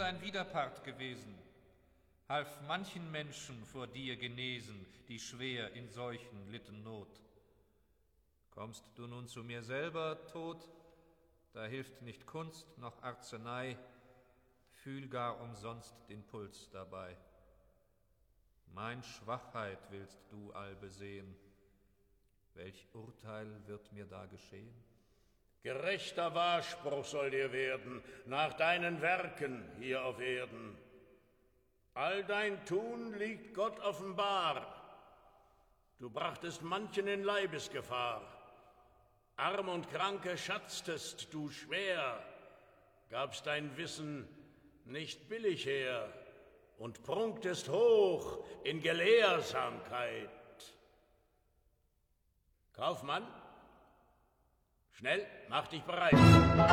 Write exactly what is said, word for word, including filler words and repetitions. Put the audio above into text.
dein Widerpart gewesen, half manchen Menschen vor dir genesen, die schwer in Seuchen litten Not. Kommst du nun zu mir selber, Tod, da hilft nicht Kunst noch Arznei, fühl gar umsonst den Puls dabei. Mein Schwachheit willst du allbesehen, welch Urteil wird mir da geschehen? Gerechter Wahrspruch soll dir werden, nach deinen Werken hier auf Erden. All dein Tun liegt Gott offenbar. Du brachtest manchen in Leibesgefahr. Arm und Kranke schatztest du schwer, gabst dein Wissen nicht billig her und prunktest hoch in Gelehrsamkeit. Kaufmann, schnell, mach dich bereit.